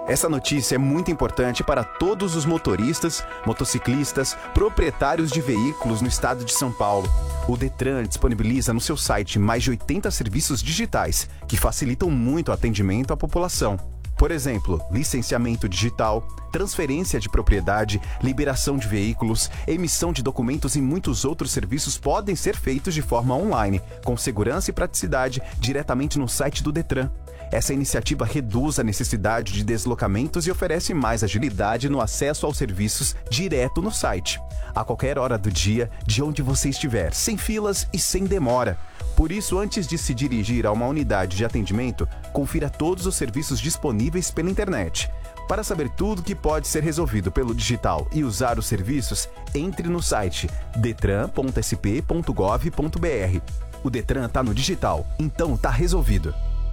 Essa notícia é muito importante para todos os motoristas, motociclistas, proprietários de veículos no estado de São Paulo. O Detran disponibiliza no seu site mais de 80 serviços digitais que facilitam muito o atendimento à população. Por exemplo, licenciamento digital, transferência de propriedade, liberação de veículos, emissão de documentos e muitos outros serviços podem ser feitos de forma online, com segurança e praticidade, diretamente no site do Detran. Essa iniciativa reduz a necessidade de deslocamentos e oferece mais agilidade no acesso aos serviços direto no site, a qualquer hora do dia, de onde você estiver, sem filas e sem demora. Por isso, antes de se dirigir a uma unidade de atendimento, confira todos os serviços disponíveis pela internet. Para saber tudo que pode ser resolvido pelo digital e usar os serviços, entre no site detran.sp.gov.br. O Detran está no digital, então está resolvido.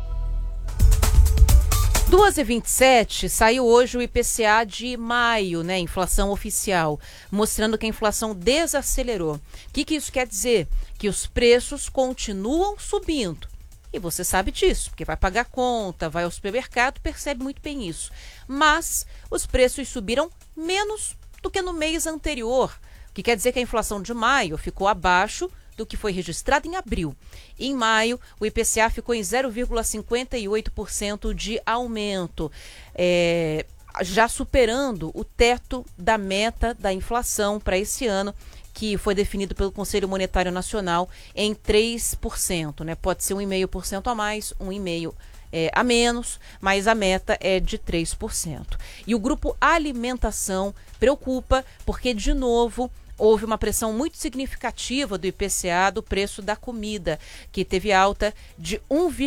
2h27, saiu hoje o IPCA de maio, né, inflação oficial, mostrando que a inflação desacelerou. O que isso quer dizer? Que os preços continuam subindo. E você sabe disso, porque vai pagar conta, vai ao supermercado, percebe muito bem isso. Mas os preços subiram menos do que no mês anterior, o que quer dizer que a inflação de maio ficou abaixo do que foi registrado em abril. Em maio, o IPCA ficou em 0,58% de aumento, já superando o teto da meta da inflação para esse ano, que foi definido pelo Conselho Monetário Nacional em 3%. Né? Pode ser 1,5% a mais, 1,5% a menos, mas a meta é de 3%. E o grupo alimentação preocupa porque, de novo, houve uma pressão muito significativa do IPCA do preço da comida, que teve alta de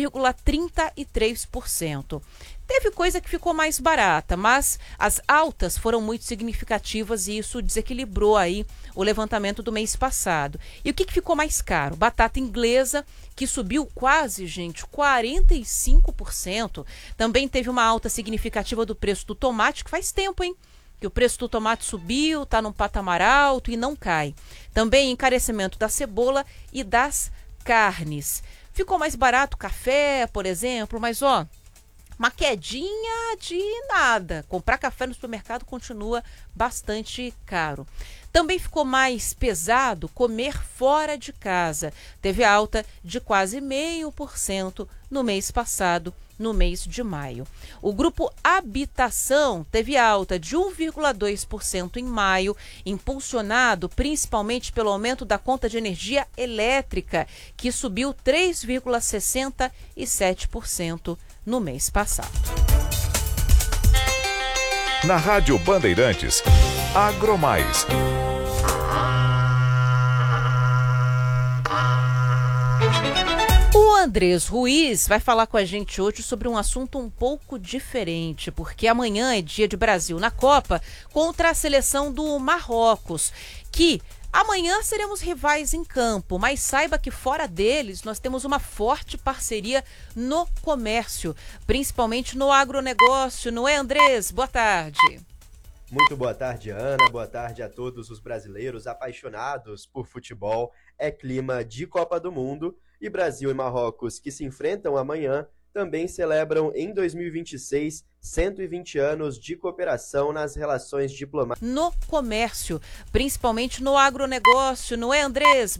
1,33%. Teve coisa que ficou mais barata, mas as altas foram muito significativas e isso desequilibrou aí o levantamento do mês passado. E o que ficou mais caro? Batata inglesa, que subiu quase, gente, 45%. Também teve uma alta significativa do preço do tomate, que faz tempo, hein? Que o preço do tomate subiu, está num patamar alto e não cai. Também encarecimento da cebola e das carnes. Ficou mais barato o café, por exemplo, mas uma quedinha de nada. Comprar café no supermercado continua bastante caro. Também ficou mais pesado comer fora de casa. Teve alta de quase 0,5% no mês passado, no mês de maio. O grupo Habitação teve alta de 1,2% em maio, impulsionado principalmente pelo aumento da conta de energia elétrica, que subiu 3,67% no mês passado. Na Rádio Bandeirantes, AgroMais. O Andrés Ruiz vai falar com a gente hoje sobre um assunto um pouco diferente, porque amanhã é dia de Brasil na Copa contra a seleção do Marrocos, que amanhã seremos rivais em campo, mas saiba que fora deles nós temos uma forte parceria no comércio, principalmente no agronegócio, não é, Andrés? Boa tarde. Muito boa tarde, Ana. Boa tarde a todos os brasileiros apaixonados por futebol. É clima de Copa do Mundo e Brasil e Marrocos, que se enfrentam amanhã, também celebram em 2026 120 anos de cooperação nas relações diplomáticas. No comércio, principalmente no agronegócio, não é, Andrés?